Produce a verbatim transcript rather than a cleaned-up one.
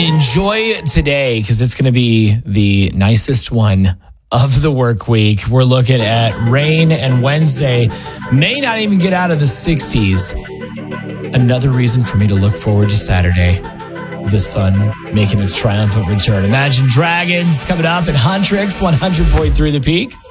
Enjoy today because it's going to be the nicest one of the work week. We're looking at rain, and Wednesday may not even get out of the sixties. Another reason for me to look forward to Saturday. The sun making its triumphant return. Imagine Dragons coming up at Huntrix, one hundred point three The Peak.